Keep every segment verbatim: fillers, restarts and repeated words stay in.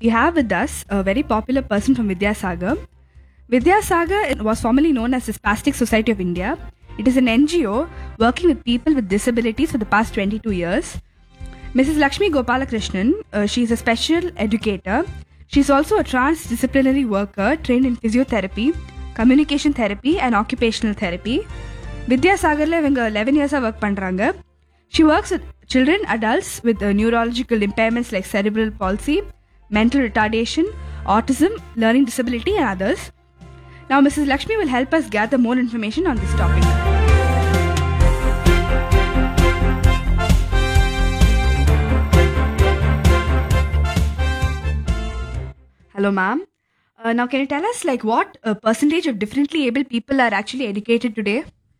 we have with us a very popular person from Vidyasagar. Vidyasagar was formerly known as the Spastic Society of India. It is an N G O working with people with disabilities for the past twenty-two years. Missus Lakshmi Gopalakrishnan, uh, she is a special educator. She is also a transdisciplinary worker trained in physiotherapy, communication therapy and occupational therapy. Vidyasagarla இவங்க eleven years work பண்றாங்க. She works with children, adults with uh, neurological impairments like cerebral palsy, mental retardation, autism, learning disability and others. Now Missus Lakshmi will help us gather more information on this topic. Hello ma'am. Uh, now can you tell us like what uh, percentage of differently able people are actually educated today?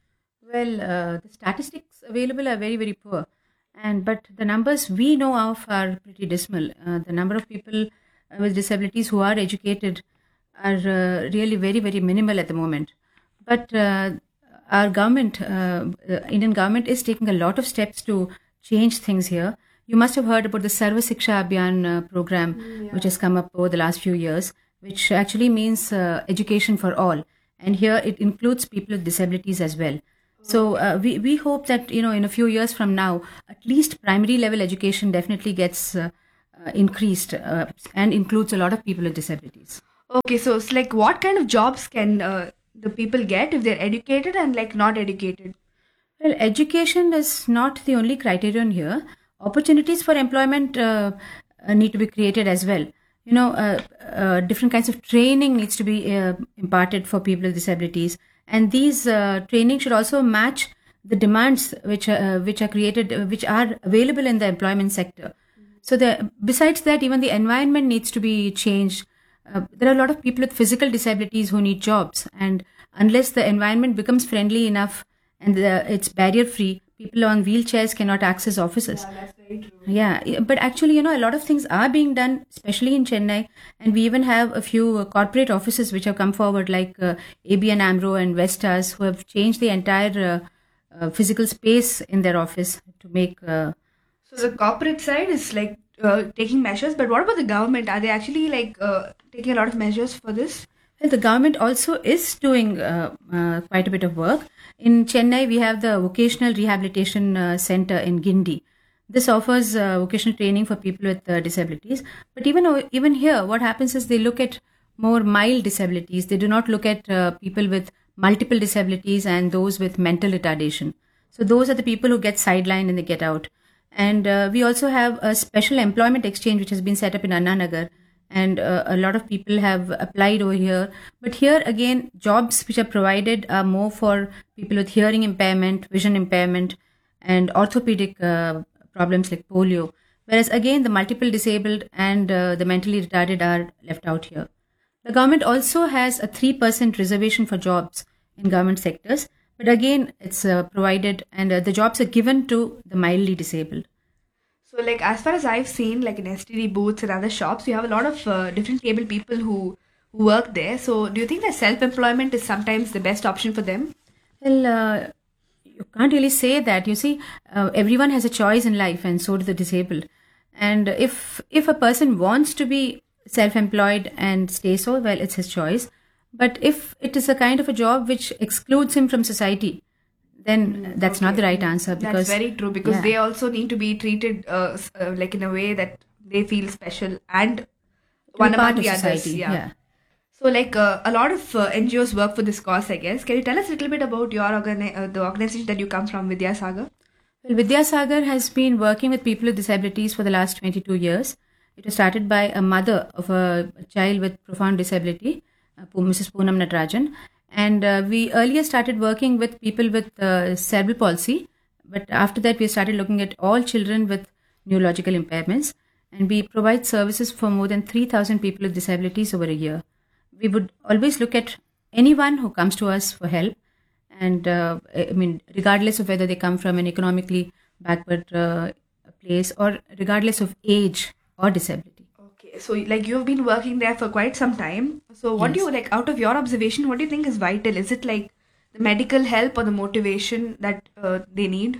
Well, uh, the statistics available are very, very poor. And but the numbers we know of are pretty dismal. Uh, the number of people uh, with disabilities who are educated are uh, really very, very minimal at the moment. But uh, our government, uh, the Indian government is taking a lot of steps to change things here. You must have heard about the Sarva Siksha Abhiyan uh, program, yeah. which has come up over the last few years, which actually means uh, education for all. And here it includes people with disabilities as well. So uh, we, we hope that, you know, in a few years from now, at least primary level education definitely gets uh, uh, increased uh, and includes a lot of people with disabilities. Okay, so it's like what kind of jobs can uh, the people get if they're educated and like not educated? Well, education is not the only criterion here. Opportunities for employment uh, uh, need to be created as well. You know, uh, uh, different kinds of training needs to be uh, imparted for people with disabilities. And these uh, training should also match the demands which are, uh, which are created, uh, which are available in the employment sector. Mm-hmm. So the, besides that, even the environment needs to be changed. Uh, there are a lot of people with physical disabilities who need jobs. And unless the environment becomes friendly enough and the, it's barrier-free, people on wheelchairs cannot access offices. Yeah, that's very true. Yeah, but actually, you know, a lot of things are being done, especially in Chennai. And we even have a few uh, corporate offices which have come forward, like uh, A B N AMRO and Vestas, who have changed the entire uh, uh, physical space in their office to make... Uh, so the corporate side is like uh, taking measures, but what about the government? Are they actually like uh, taking a lot of measures for this? Well, the government also is doing uh, uh, quite a bit of work. In Chennai, we have the Vocational Rehabilitation uh, Center in Guindy. This offers uh, vocational training for people with uh, disabilities. But even even here, what happens is they look at more mild disabilities. They do not look at uh, people with multiple disabilities and those with mental retardation. So those are the people who get sidelined and they get out. And uh, we also have a special employment exchange which has been set up in Anna Nagar. And uh, a lot of people have applied over here. But here again, jobs which are provided are more for people with hearing impairment, vision impairment, and orthopedic uh, problems like polio. Whereas again, the multiple disabled and uh, the mentally retarded are left out here. The government also has a three percent reservation for jobs in government sectors. But again, it's uh, provided and uh, the jobs are given to the mildly disabled. So, like, as far as I've seen, like in S T D booths and other shops, you have a lot of uh, different able people who, who work there. So, do you think that self-employment is sometimes the best option for them? Well, uh, you can't really say that. You see, uh, everyone has a choice in life and so do the disabled. And if if a person wants to be self-employed and stay so, well, it's his choice. But if it is a kind of a job which excludes him from society, then that's okay. not the right answer. Because that's very true, because yeah. they also need to be treated uh, uh, like in a way that they feel special and one among the others. Yeah. yeah. So like uh, a lot of uh, N G Os work for this cause, I guess. Can you tell us a little bit about your organi- uh, the organization that you come from, Vidyasagar? Well, Vidyasagar has been working with people with disabilities for the last twenty-two years. It was started by a mother of a child with profound disability, uh, Missus Poonam Natarajan. And uh, we earlier started working with people with uh, cerebral palsy. But after that, we started looking at all children with neurological impairments. And we provide services for more than three thousand people with disabilities over a year. We would always look at anyone who comes to us for help. And uh, I mean, regardless of whether they come from an economically backward uh, place or regardless of age or disability. Okay, so like you've been working there for quite some time. So what yes. do you like out of your observation, what do you think is vital? Is it like the medical help or the motivation that uh, they need?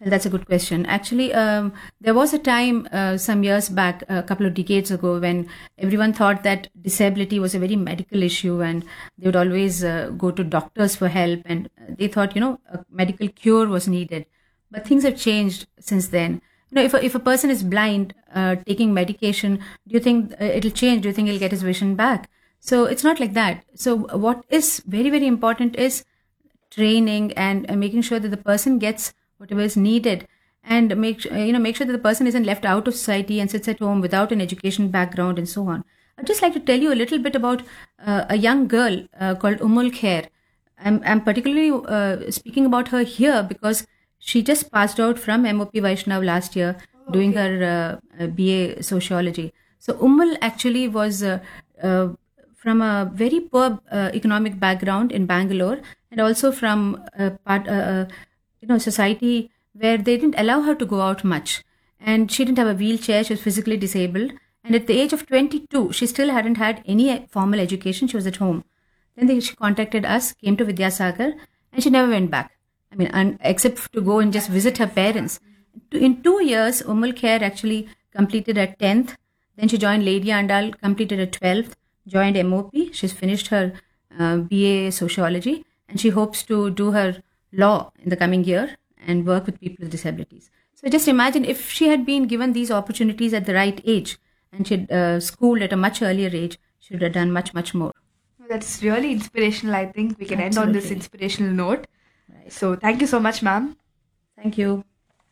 Well, that's a good question. Actually, um, there was a time uh, some years back, a couple of decades ago, when everyone thought that disability was a very medical issue and they would always uh, go to doctors for help. And they thought, you know, a medical cure was needed. But things have changed since then. You know, if a, if a person is blind, uh, taking medication, do you think uh, it'll change? Do you think he'll get his vision back? So it's not like that. So what is very, very important is training and uh, making sure that the person gets whatever is needed, and make su- you know make sure that the person isn't left out of society and sits at home without an education background and so on. I'd just like to tell you a little bit about uh, a young girl uh, called Umul Khair. I'm, I'm particularly uh, speaking about her here because she just passed out from M O P Vaishnav last year doing her uh, uh, B A sociology. So Umul actually was uh, uh, from a very poor uh, economic background in Bangalore, and also from a part, uh, uh, you know, society where they didn't allow her to go out much. And she didn't have a wheelchair, she was physically disabled. And at the age of twenty-two, she still hadn't had any formal education, she was at home. Then they, she contacted us, came to Vidyasagar, and she never went back. I mean, un, except to go and just visit her parents. In two years, Umul Khair actually completed her tenth. Then she joined Lady Andal, completed her twelfth, joined M O P. She's finished her uh, B A sociology, and she hopes to do her law in the coming year and work with people with disabilities. So just imagine if she had been given these opportunities at the right age and she'd uh, schooled at a much earlier age, she would have done much, much more. That's really inspirational. I think we can end on this Absolutely. inspirational note. Right. So thank you so much, ma'am. Thank you.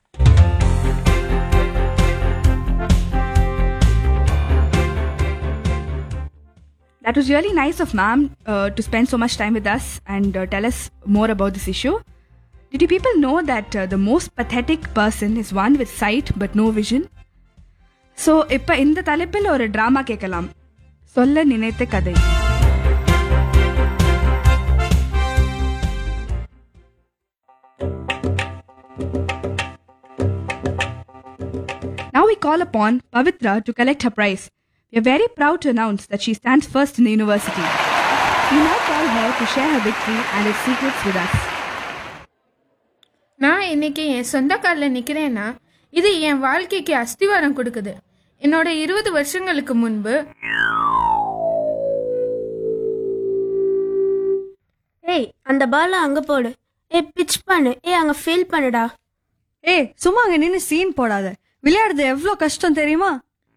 That was really nice of ma'am uh, to spend so much time with us and uh, tell us more about this issue. Did you people know that uh, the most pathetic person is one with sight but no vision? So, இப்ப இந்த தலைப்பில் ஒரு drama கேட்கலாம். சொல்ல நினைத்த கதை. Now we call upon Pavitra to collect her prize. We are very proud to announce that she stands first in the university. We now call her to share her victory and its secrets with us. நான் இன்னைக்கு என் சொந்த காலில் நிற்கிறேன்னா இது என் வாழ்க்கைக்கு அஸ்திவாரம் கொடுக்குது. என்னோட இருபது வருஷங்களுக்கு முன்பு ஏய் அந்த பால அங்க போடு. ஏய் பிச் பண்ணு. ஏய் அங்க ஃபீல் பண்ணுடா. ஏய் சும்மா அங்க நின்று சீன் போடாத. விளையாடுறது எவ்வளோ கஷ்டம் தெரியுமா?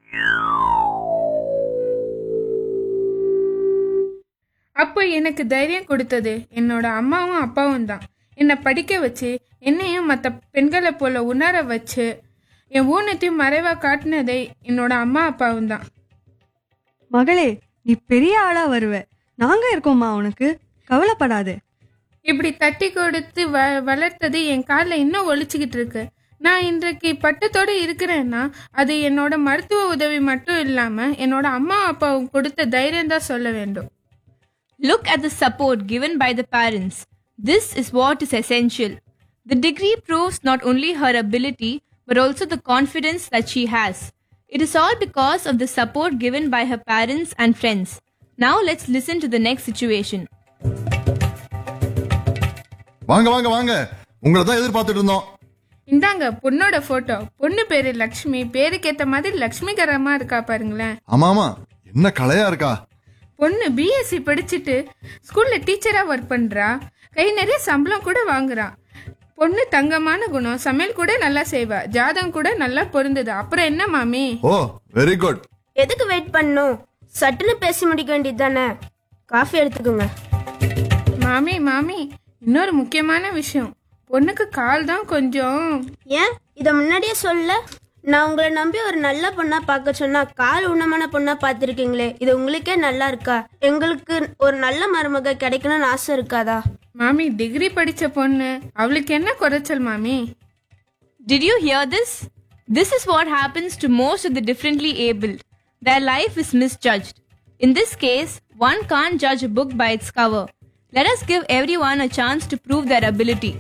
அப்போ எனக்கு தைரியம் கொடுத்தது என்னோட அம்மாவும் அப்பாவும் தான். என்னை படிக்க வச்சு என்னையும் மற்ற பெண்களை போல உணர வச்சு என் ஊனத்தையும் மறைவா காட்டினதே என்னோட அம்மா அப்பாவும் தான். மகளே நீ பெரிய ஆளா வருவ. நாங்க இருக்கோம்மா உனக்கு. கவலைப்படாதே. இப்படி தட்டி கொடுத்து வ வளர்த்தது என் காலில் இன்னும் ஒழிச்சுக்கிட்டு இருக்கு. நான் இன்றைக்கு பட்டத்தோடு இருக்கிறேன்னா அது என்னோட மருத்துவ உதவி மட்டும் இல்லாம என்னோட அம்மா அப்பாவும் கொடுத்த தைரியம் தான் சொல்ல வேண்டும். Look at the support given by the parents. This is what is essential. The degree proves not only her ability, but also the confidence that she has. It is all because of the support given by her parents and friends. Now let's listen to the next situation. வாங்க வாங்க வாங்க, உங்களை தான் எதிர்பார்த்துட்டு இருந்தோம். இந்தாங்க பொண்ணோட photo. பொண்ணு பேரு லக்ஷ்மி. பேருக்கு ஏத்த மாதிரி லக்ஷ்மிகரமா இருக்கா பாருங்களேன். ஆமா ஆமா, என்ன கலையா இருக்கா. பொண்ணு பிஎஸ்சி படிச்சுட்டு ஸ்கூல்ல டீச்சரா ஒர்க் பண்றா. கை நிறைய சம்பளம் கூட வாங்குறா. பொண்ணு தங்கமான குணம், சமையல் கூட நல்லா செய்வா, ஜாதகம் கூட நல்லா பொருந்தது. அப்புறம் என்ன மாமி? ஓ வெரி குட். எதுக்கு வெயிட் பண்ணணும்? சட்டுன்னு பேசி முடிக்க வேண்டியது தானே. காஃபி எடுத்துக்கோங்க. மாமி மாமி இன்னொரு முக்கியமான விஷயம். பொண்ணுக்கு கால் தான் கொஞ்சம். ஏன் இதை முன்னாடியே சொல்ல? நான் உங்களை நம்பி ஒரு நல்ல பொண்ணா பார்க்க சொன்னா கால் ஊனமான பொண்ணா பார்த்துருக்கீங்களே, இது உங்களுக்கே நல்லா இருக்கா? எங்களுக்கு ஒரு நல்ல மருமக கிடைக்கணும்னு ஆசை இருக்காதா? மாமி டிகிரி படிச்ச பொண்ணு, அவளுக்கு என்ன குறைச்சல் மாமி? Did you hear this? This is what happens to most of the differently abled. Their life is misjudged. In this case, one can't judge a book by its cover. Let us give everyone a chance to prove their ability.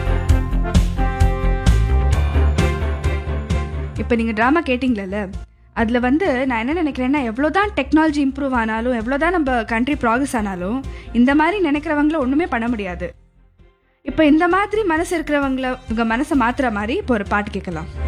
இப்போ நீங்கள் drama கேட்டிங்களல்ல, அதில் வந்து நான் என்ன நினைக்கிறேன்னா, எவ்வளோதான் technology improve ஆனாலும், எவ்வளோதான் நம்ம கண்ட்ரி ப்ராக்ரஸ் ஆனாலும், இந்த மாதிரி நினைக்கிறவங்கள ஒன்றுமே பண்ண முடியாது. இப்போ இந்த மாதிரி மனசு இருக்கிறவங்கள உங்கள் மனசை மாற்றுற மாதிரி இப்போ ஒரு பாட்டு கேட்கலாம்.